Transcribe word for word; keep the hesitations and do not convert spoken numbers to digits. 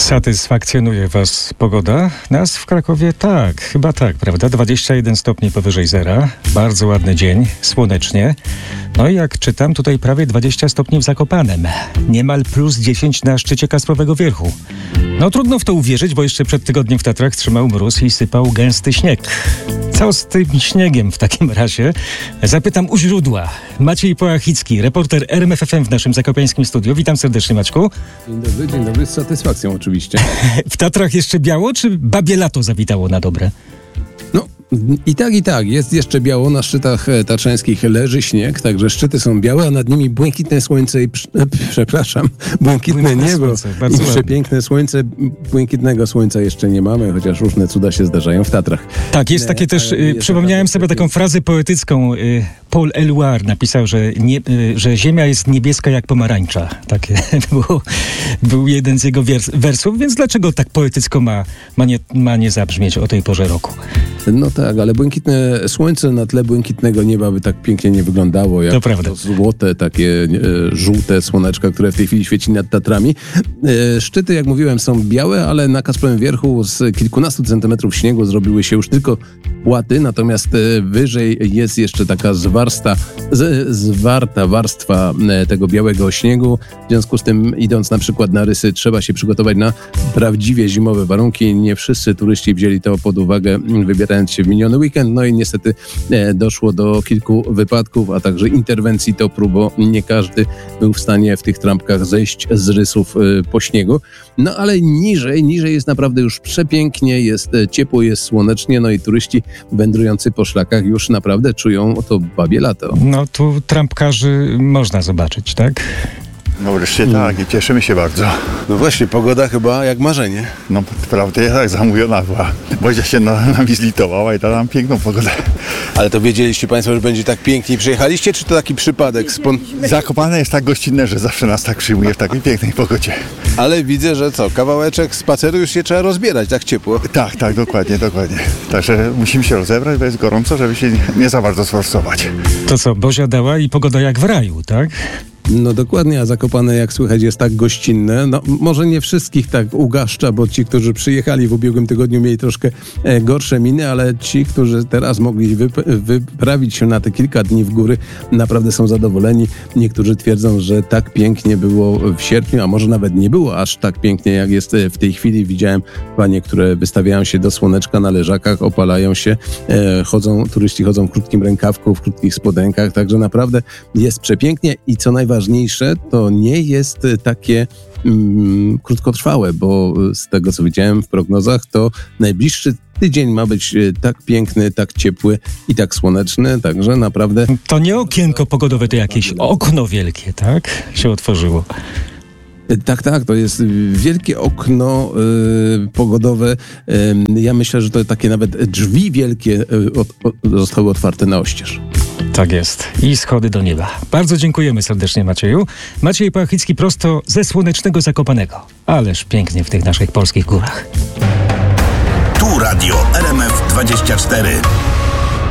Satysfakcjonuje Was pogoda? Nas w Krakowie tak, chyba tak, prawda? dwadzieścia jeden stopni powyżej zera. Bardzo ładny dzień, słonecznie. No i jak czytam, tutaj prawie dwadzieścia stopni w Zakopanem. Niemal plus dziesięć na szczycie Kasprowego Wierchu. No trudno w to uwierzyć, bo jeszcze przed tygodniem w Tatrach trzymał mróz i sypał gęsty śnieg. Co z tym śniegiem w takim razie? Zapytam u źródła. Maciej Połachicki, reporter R M F F M w naszym zakopiańskim studiu. Witam serdecznie, Maćku. Dzień dobry, dzień dobry, z satysfakcją oczywiście. W Tatrach jeszcze biało, czy babie lato zawitało na dobre? No i tak, i tak. Jest jeszcze biało. Na szczytach tatrzańskich leży śnieg, także szczyty są białe, a nad nimi błękitne słońce i, przepraszam, błękitne, błękitne niebo słońce, i ładnie. Przepiękne słońce. Błękitnego słońca jeszcze nie mamy, chociaż różne cuda się zdarzają w Tatrach. Tak, jest takie też, y, przypomniałem sobie taką frazę poetycką. Y, Paul Eluard napisał, że, nie, y, że ziemia jest niebieska jak pomarańcza. Takie było, był jeden z jego wers- wersów, więc dlaczego tak poetycko ma, ma, nie, ma nie zabrzmieć o tej porze roku? No tak, ale błękitne słońce na tle błękitnego nieba by tak pięknie nie wyglądało, jak to prawda. To złote, takie e, żółte słoneczka, które w tej chwili świeci nad Tatrami. E, szczyty, jak mówiłem, są białe, ale na Kasprowym Wierchu z kilkunastu centymetrów śniegu zrobiły się już tylko płaty, natomiast e, wyżej jest jeszcze taka zwarsta, z, zwarta warstwa e, tego białego śniegu. W związku z tym, idąc na przykład na rysy, trzeba się przygotować na prawdziwie zimowe warunki. Nie wszyscy turyści wzięli to pod uwagę, wybierając się w miniony weekend, no i niestety e, doszło do kilku wypadków, a także interwencji toprów, bo nie każdy był w stanie w tych trampkach zejść z rysów e, po śniegu. No ale niżej, niżej jest naprawdę już przepięknie, jest e, ciepło, jest słonecznie, no i turyści wędrujący po szlakach już naprawdę czują to babie lato. No tu trampkarzy można zobaczyć, tak? No wreszcie tak i cieszymy się bardzo. No właśnie, pogoda chyba jak marzenie. No prawda tak zamówiona była. Bozia się na, nami zlitowała i dała nam piękną pogodę. Ale to wiedzieliście Państwo, że będzie tak pięknie. Przyjechaliście, czy to taki przypadek? Spon... Zakopane jest tak gościnne, że zawsze nas tak przyjmuje w takiej pięknej pogodzie. Ale widzę, że co, kawałeczek spaceru już się trzeba rozbierać, tak ciepło. Tak, tak, dokładnie, dokładnie. Także musimy się rozebrać, bo jest gorąco, żeby się nie, nie za bardzo sforsować. To co, Bozia dała i pogoda jak w raju, tak? No dokładnie, a Zakopane, jak słychać, jest tak gościnne. No może nie wszystkich tak ugaszcza, bo ci, którzy przyjechali w ubiegłym tygodniu, mieli troszkę e, gorsze miny, ale ci, którzy teraz mogli wyp- wyprawić się na te kilka dni w góry, naprawdę są zadowoleni. Niektórzy twierdzą, że tak pięknie było w sierpniu, a może nawet nie było aż tak pięknie, jak jest w tej chwili. Widziałem panie, które wystawiają się do słoneczka na leżakach, opalają się, e, chodzą, turyści chodzą w krótkim rękawku, w krótkich spodenkach, także naprawdę jest przepięknie i co najważniejsze, Ważniejsze, to nie jest takie mm, krótkotrwałe, bo z tego, co widziałem w prognozach, to najbliższy tydzień ma być tak piękny, tak ciepły i tak słoneczny, także naprawdę... To nie okienko pogodowe, to jakieś okno wielkie, tak? Się otworzyło. Tak, tak, to jest wielkie okno y, pogodowe. Y, ja myślę, że to takie nawet drzwi wielkie y, od, od, zostały otwarte na oścież. Tak jest. I schody do nieba. Bardzo dziękujemy serdecznie, Macieju. Maciej Połachicki prosto ze słonecznego Zakopanego. Ależ pięknie w tych naszych polskich górach. Tu Radio R M F dwadzieścia cztery.